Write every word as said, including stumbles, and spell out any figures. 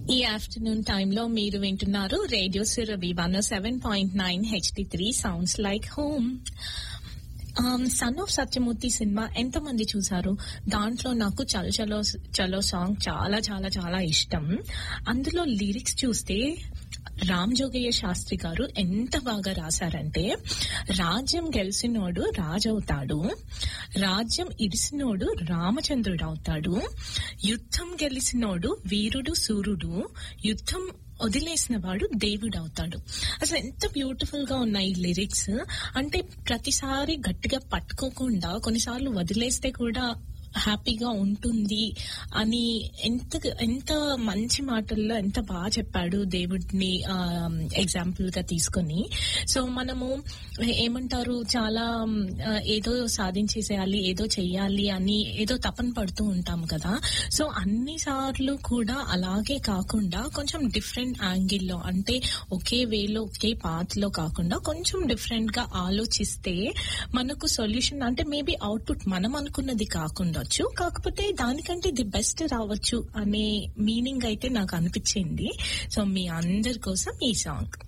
ఈ ఆఫ్టర్నూన్ టైంలో మీరు వింటున్నారు radio Surabhi one seven point nine HD three sounds like home. Son of Satyamurthy cinema ఎంత మంది చూసారు? దాంట్లో నాకు చలో చలో చలో సాంగ్ చాలా చాలా చాలా ఇష్టం. అందులో లిరిక్స్ చూస్తే రామ్ జోగయ్య శాస్త్రి గారు ఎంత బాగా రాశారంటే, రాజ్యం గెలిచినోడు రాజవుతాడు, రాజ్యం ఇడిసినోడు రామచంద్రుడు అవుతాడు, యుద్ధం గెలిచినోడు వీరుడు సూర్యుడు, యుద్ధం వదిలేసిన వాడు దేవుడు అవుతాడు. అసలు ఎంత బ్యూటిఫుల్ గా ఉన్నాయి లిరిక్స్. అంటే ప్రతిసారి గట్టిగా పట్టుకోకుండా కొన్నిసార్లు వదిలేస్తే కూడా హ్యాపీగా ఉంటుంది అని ఎంత ఎంత మంచి మాటల్లో ఎంత బాగా చెప్పాడు దేవుడిని ఎగ్జాంపుల్ గా తీసుకొని. సో మనము ఏమంటారు, చాలా ఏదో సాధించేసేయాలి, ఏదో చెయ్యాలి అని ఏదో తపన పడుతూ ఉంటాం కదా. సో అన్ని సార్లు కూడా అలాగే కాకుండా కొంచెం డిఫరెంట్ యాంగిల్లో, అంటే ఒకే వేలో ఒకే పాత్ లో కాకుండా కొంచెం డిఫరెంట్ గా ఆలోచిస్తే మనకు సొల్యూషన్, అంటే మేబీ అవుట్పుట్ మనం అనుకున్నది కాకుండా కాకపోతే దానికంటే ది బెస్ట్ రావచ్చు అనే మీనింగ్ అయితే నాకు అనిపించింది. సో మీ అందరి కోసం ఈ సాంగ్.